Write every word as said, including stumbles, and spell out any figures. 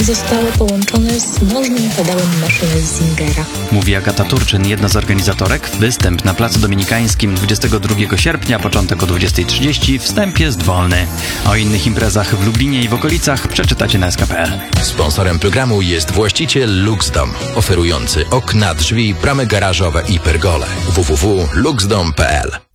Zostało połączone z nożnym pedałem maszyny Zingera. Mówi Agata Turczyn, jedna z organizatorek. Występ na Placu Dominikańskim dwudziestego drugiego sierpnia, początek o dwudziestej trzydzieści. Wstęp jest wolny. O innych imprezach w Lublinie i w okolicach przeczytacie na es ka kropka pe el. Sponsorem programu jest właściciel Luxdom, oferujący okna, drzwi, bramy garażowe i pergole. w w w kropka luxdom kropka pe el